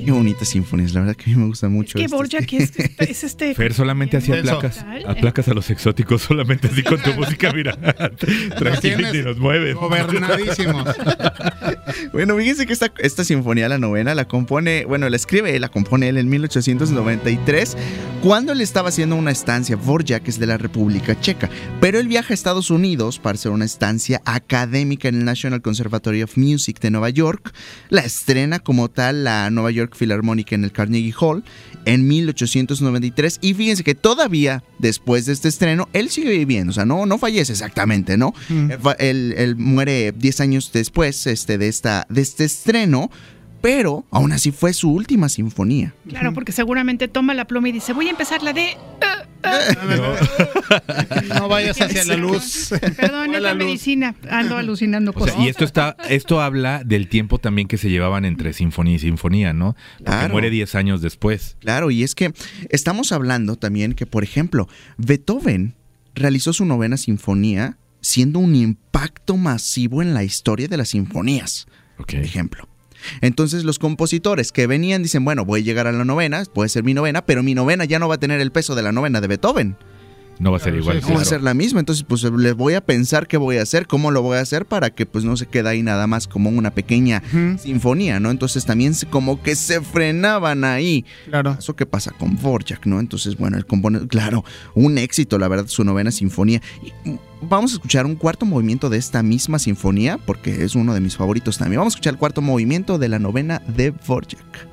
Qué bonitas sinfonías, la verdad que a mí me gusta mucho. Es que Dvorak es este... Fer solamente hacía placas a los exóticos, solamente así con tu música, mira. Tranquilo y nos mueves. Gobernadísimos. Bueno, fíjense que esta sinfonía, la novena, la compone él en 1893, cuando él estaba haciendo una estancia. Dvorak es de la República Checa, pero él viaja a Estados Unidos para hacer una estancia académica en el National Conservatory of Music de Nueva York. La estrena como tal la Nueva York Philharmonic en el Carnegie Hall en 1893, y fíjense que todavía después de este estreno él sigue viviendo, o sea, no fallece exactamente, ¿no? Él muere 10 años después de este estreno, pero aún así fue su última sinfonía. Claro, porque seguramente toma la pluma y dice, voy a empezar la de... No vayas hacia la luz. Perdón, es la medicina. Ando alucinando cosas. Y esto habla del tiempo también que se llevaban entre sinfonía y sinfonía, ¿no? Porque claro, muere 10 años después. Claro, y es que estamos hablando también que, por ejemplo, Beethoven realizó su novena sinfonía siendo un impacto masivo en la historia de las sinfonías. Okay. Por ejemplo. Entonces los compositores que venían dicen, bueno, voy a llegar a la novena, puede ser mi novena, pero mi novena ya no va a tener el peso de la novena de Beethoven. No va a ser igual. No va a ser la misma, entonces pues le voy a pensar qué voy a hacer, cómo lo voy a hacer para que pues no se quede ahí nada más como una pequeña sinfonía, ¿no? Entonces también como que se frenaban ahí. Claro. Eso que pasa con Dvorak, ¿no? Entonces, bueno, él compone, claro, un éxito, la verdad, su novena sinfonía. Y vamos a escuchar un cuarto movimiento de esta misma sinfonía, porque es uno de mis favoritos también. Vamos a escuchar el cuarto movimiento de la novena de Dvorak.